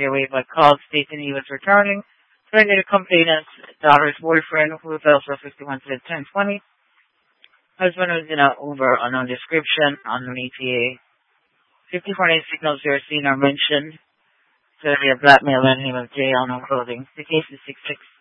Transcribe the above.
away but called stating he was returning. Threatening the complainant's daughter's boyfriend, who was also 51 to 1020. Husband was in an Uber unknown description on the ETA. 54 signals we are seen are mentioned. So they are blackmail and name of J. Unknown Clothing. The case is 666.